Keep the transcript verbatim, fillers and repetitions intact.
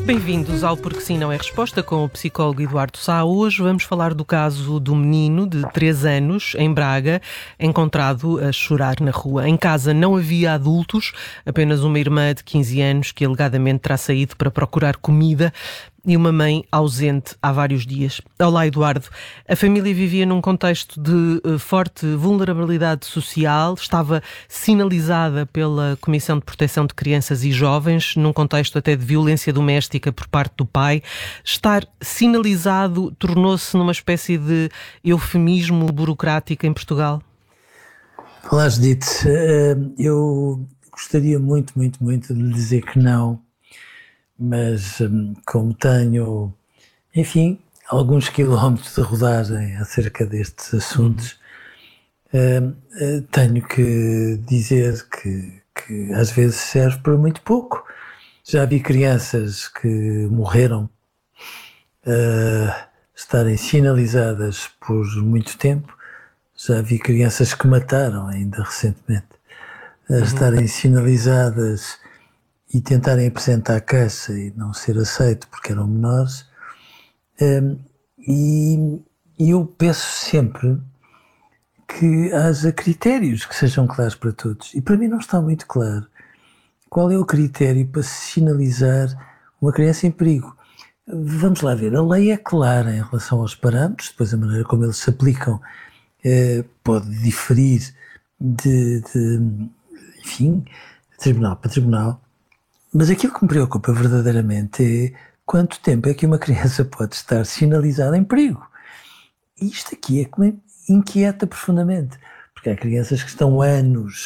Bem-vindos ao Porque Sim Não É Resposta com o psicólogo Eduardo Sá. Hoje vamos falar do caso do menino de três anos, em Braga, encontrado a chorar na rua. Em casa não havia adultos, apenas uma irmã de quinze anos que alegadamente terá saído para procurar comida e uma mãe ausente há vários dias. Olá, Eduardo. A família vivia num contexto de uh, forte vulnerabilidade social, estava sinalizada pela Comissão de Proteção de Crianças e Jovens, num contexto até de violência doméstica por parte do pai. Estar sinalizado tornou-se numa espécie de eufemismo burocrático em Portugal? Olá, Judite. Eu gostaria muito, muito, muito de lhe dizer que não, mas como tenho, enfim, alguns quilómetros de rodagem acerca destes assuntos, uhum. tenho que dizer que, que às vezes serve para muito pouco. Já vi crianças que morreram uh, estarem sinalizadas por muito tempo. Já vi crianças que mataram ainda recentemente a uhum. estarem sinalizadas e tentarem apresentar a queixa e não ser aceito porque eram menores. Um, e, e eu peço sempre que haja critérios que sejam claros para todos. E para mim não está muito claro qual é o critério para sinalizar uma criança em perigo. Vamos lá ver, a lei é clara em relação aos parâmetros, depois a maneira como eles se aplicam eh, pode diferir de, de, enfim, de tribunal para tribunal. Mas aquilo que me preocupa verdadeiramente é quanto tempo é que uma criança pode estar sinalizada em perigo. E isto aqui é que me inquieta profundamente, porque há crianças que estão anos